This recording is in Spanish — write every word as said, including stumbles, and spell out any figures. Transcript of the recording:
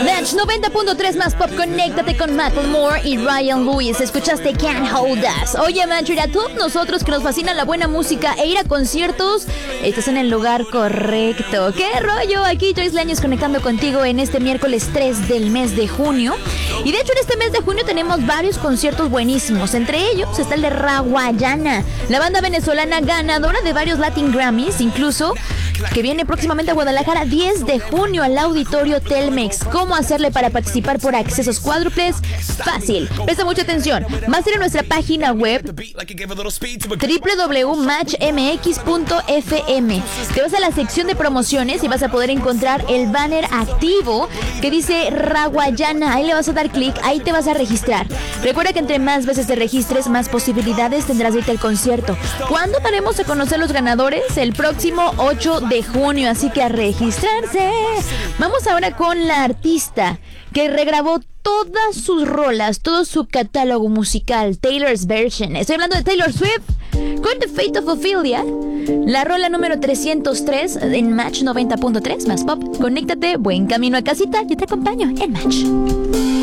Match noventa punto tres más pop, conéctate con Macklemore y Ryan Lewis. Escuchaste Can't Hold Us. Oye, Mancho, y a todos nosotros que nos fascina la buena música e ir a conciertos, estás en el lugar correcto. ¿Qué rollo? Aquí Joyce Leños conectando contigo en este miércoles tres del mes de junio. Y de hecho en este mes de junio tenemos varios conciertos buenísimos. Entre ellos está el de Rawayana, la banda venezolana ganadora de varios Latin Grammys, incluso, que viene próximamente a Guadalajara diez de junio al Auditorio Telmex. ¿Cómo hacerle para participar por accesos cuádruples? Fácil, presta mucha atención. Va a ser en nuestra página web doble u doble u doble u punto match m x punto f m. Te vas a la sección de promociones y vas a poder encontrar el banner activo que dice Rawayana. Ahí le vas a dar clic, ahí te vas a registrar. Recuerda que entre más veces te registres, más posibilidades tendrás de irte al concierto. ¿Cuándo daremos a conocer los ganadores? El próximo ocho de junio, así que a registrarse. Vamos ahora con la artista que regrabó todas sus rolas, todo su catálogo musical, Taylor's Version. Estoy hablando de Taylor Swift con The Fate of Ophelia, la rola número trescientos tres en Match noventa punto tres más pop. Conéctate, buen camino a casita, yo te acompaño en Match.